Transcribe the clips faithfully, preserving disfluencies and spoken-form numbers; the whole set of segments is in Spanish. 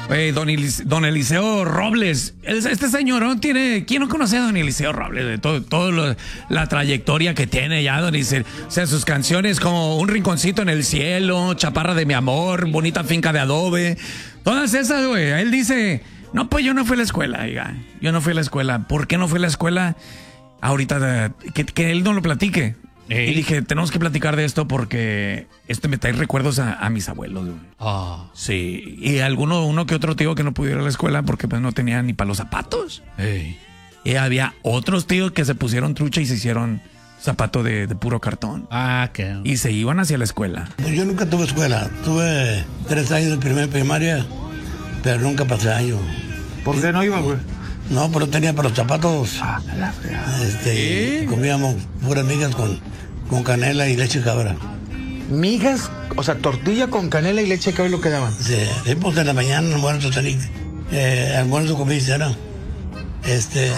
Oye, don, Elis, don Eliseo Robles, este señor no tiene, ¿quién no conoce a don Eliseo Robles? De todo, todo lo, la trayectoria que tiene ya, don Eliseo. O sea, sus canciones como Un rinconcito en el cielo, Chaparra de mi amor, Bonita finca de adobe, todas esas, güey. Él dice, no, pues yo no fui a la escuela, oiga, yo no fui a la escuela. ¿Por qué no fui a la escuela? Ahorita, que, que él no lo platique. Ey. Y dije, tenemos que platicar de esto porque esto me trae recuerdos a, a mis abuelos, güey. Oh. Sí, y alguno, uno que otro tío que no pudo ir a la escuela porque pues no tenía ni para los zapatos. Ey. Y había otros tíos que se pusieron trucha y se hicieron zapato de, de puro cartón. Ah, qué. Y se iban hacia la escuela. Yo nunca tuve escuela. Tuve tres años de primer primaria, pero nunca pasé año. ¿Por qué no iba, güey? No, pero tenía para los zapatos. Ah, la fregada. Este, ¿Eh? Comíamos puras migas con, con canela y leche cabra. ¿Migas? O sea, tortilla con canela y leche cabra lo que daban. Sí, pues de la mañana almuerzo tenía, eh, almuerzo comí cena. Este,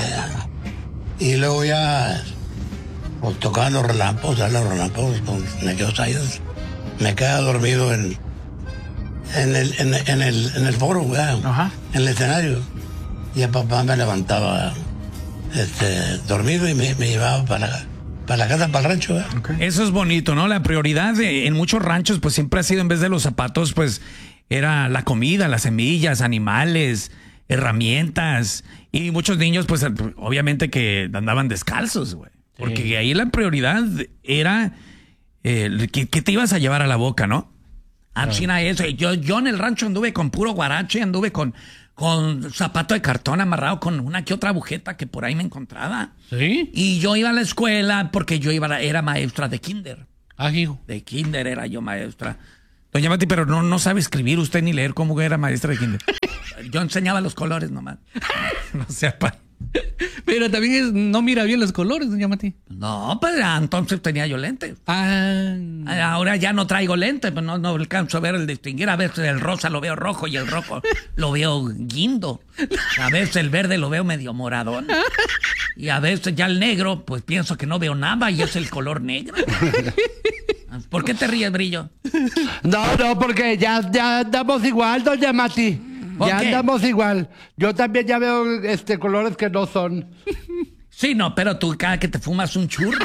y luego ya, pues tocaban los relámpagos, los relámpagos con aquellos años. Me quedaba dormido en, en, el, en, en, el, en el foro, ¿verdad? Ajá. En el escenario. Y el papá me levantaba este, dormido y me, me llevaba para la, para la casa, para el rancho. ¿eh? Okay. Eso es bonito, ¿no? La prioridad de, en muchos ranchos pues siempre ha sido, en vez de los zapatos, pues era la comida, las semillas, animales, herramientas. Y muchos niños pues obviamente que andaban descalzos, güey. Porque sí. Ahí la prioridad era eh, que, que te ibas a llevar a la boca, ¿no? Ah, China, eso. Yo, yo en el rancho anduve con puro guarache, anduve con... con zapato de cartón amarrado con una que otra agujeta que por ahí me encontraba. ¿Sí? Y yo iba a la escuela porque yo iba a la, era maestra de kinder. Ah, hijo. De kinder era yo maestra. Doña Mati, pero no, no sabe escribir usted ni leer. ¿Cómo era maestra de kinder? Yo enseñaba los colores nomás. No sepa. Pero también es, no mira bien los colores, doña Mati. No, pues entonces tenía yo lentes. Ah. Ahora ya no traigo lentes, pues no, no alcanzo a ver el distinguir. A veces el rosa lo veo rojo y el rojo lo veo guindo. A veces el verde lo veo medio moradón. Y a veces ya el negro, pues pienso que no veo nada y es el color negro. ¿Por qué te ríes, Brillo? No, no, porque ya, ya andamos igual, doña Mati. Ya andamos igual. Yo también ya veo este colores que no son. Sí, no, pero tú cada que te fumas un churro.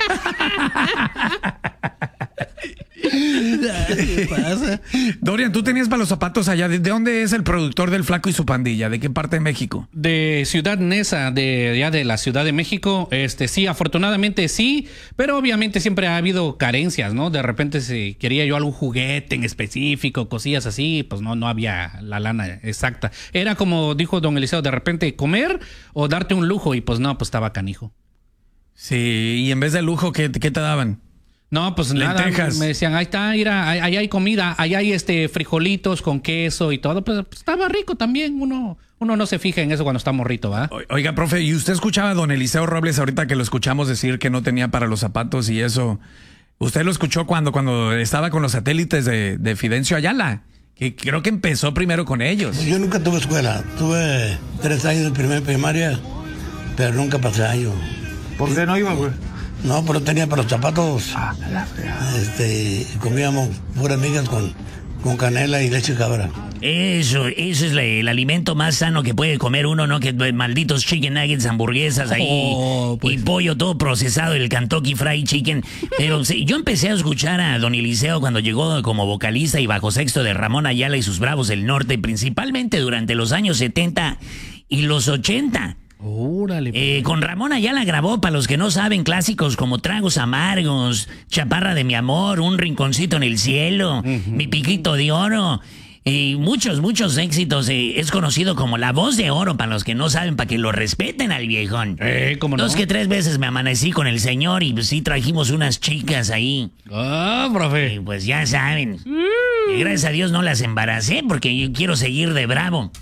¿Qué pasa? Dorian, tú tenías para los zapatos allá. ¿De dónde es el productor del Flaco y su pandilla? ¿De qué parte de México? De Ciudad Neza, de ya de la Ciudad de México. Este, sí, afortunadamente sí, pero obviamente siempre ha habido carencias, ¿no? De repente si quería yo algún juguete en específico, cosillas así, pues no, no había la lana exacta. Era como dijo don Eliseo, de repente comer o darte un lujo y pues no, pues estaba canijo. Sí, y en vez de lujo, ¿qué, qué te daban? No, pues lentejas. Nada, me decían, ahí está, mira, ahí, ahí hay comida, ahí hay este frijolitos con queso y todo. Pues, pues estaba rico también, uno, uno no se fija en eso cuando está morrito, ¿va? Oiga, profe, ¿y usted escuchaba a don Eliseo Robles ahorita que lo escuchamos decir que no tenía para los zapatos y eso? ¿Usted lo escuchó cuando, cuando estaba con los satélites de, de Fidencio Ayala? Que creo que empezó primero con ellos. Yo nunca tuve escuela, tuve tres años de primer primaria, pero nunca pasé año. ¿Por qué no iba, güey? No, pero tenía para los zapatos. Ah, la fregada. Este, comíamos puras migas con, con canela y leche cabra. Eso, eso es la, el alimento más sano que puede comer uno, ¿no? Que malditos chicken nuggets, hamburguesas ahí oh, pues. Y pollo todo procesado, el Kentucky Fried Chicken. Pero sí, yo empecé a escuchar a don Eliseo cuando llegó como vocalista y bajo sexto de Ramón Ayala y sus Bravos del Norte, principalmente durante los años setenta y los ochenta. Órale, eh, con Ramón Ayala grabó, para los que no saben, clásicos como Tragos Amargos, Chaparra de mi amor, Un rinconcito en el cielo, uh-huh. Mi piquito de oro, y muchos, muchos éxitos. Eh, es conocido como la voz de oro, para los que no saben, para que lo respeten al viejón. Eh, ¿cómo no? Dos que tres veces me amanecí con el señor y pues sí trajimos unas chicas ahí. Ah, oh, profe. Y pues ya saben. Mm. Y gracias a Dios no las embaracé porque yo quiero seguir de bravo.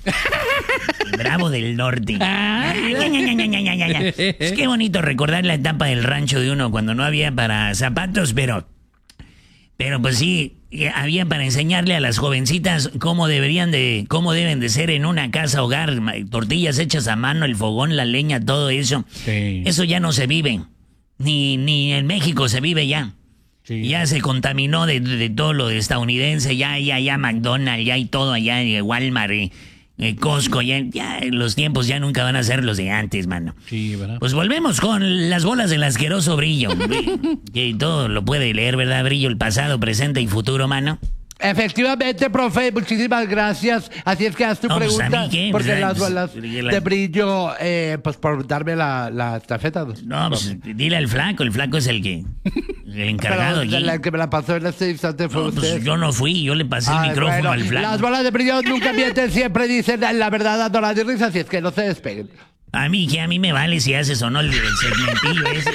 Bravo del Norte. Ay, ña, ña, ña, ña, ña, ña. Es que bonito recordar la etapa del rancho de uno cuando no había para zapatos, pero... Pero pues sí, había para enseñarle a las jovencitas cómo deberían de... Cómo deben de ser en una casa hogar. Tortillas hechas a mano, el fogón, la leña, todo eso. Sí. Eso ya no se vive. Ni, ni en México se vive ya. Sí. Ya se contaminó de, de, de todo lo de estadounidense, ya, ya, ya McDonald's, ya y todo allá, eh, Walmart, eh, eh, Costco, ya, ya los tiempos ya nunca van a ser los de antes, mano. Sí, ¿verdad? Pues volvemos con las bolas del asqueroso Brillo. Que todo lo puede leer, ¿verdad, Brillo? El pasado, presente y futuro, mano. Efectivamente, profe, muchísimas gracias. Así es que haz tu No, pues, pregunta. ¿a mí qué? Porque Pues, las pues, bolas la- de Brillo, eh, pues por darme la, la estafeta. No, pues dile al flaco, el flaco es el que... El encargado Pero allí. la que me la pasó en este instante fue No, usted. pues yo no fui, yo le pasé el Ay, micrófono bueno, al flaco. Las bolas de Brillo nunca mienten, siempre dicen la verdad dando la risa, así es que no se despeguen. A mí, que a mí me vale si haces o no el, el segmentillo ese.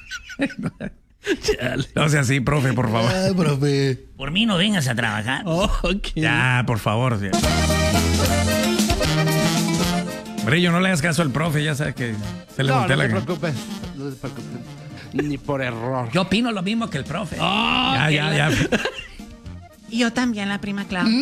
No sea así, profe, por favor. Ay, profe. Por mí no vengas a trabajar. Oh, ok. Ya, por favor. Ya. Brillo, no le hagas caso al profe, ya sabes que se le No, voltea no la te cara. preocupes, no te preocupes. Ni por error. Yo opino lo mismo que el profe. Oh, ya, que ya, la- ya. Y yo también, la prima Clau.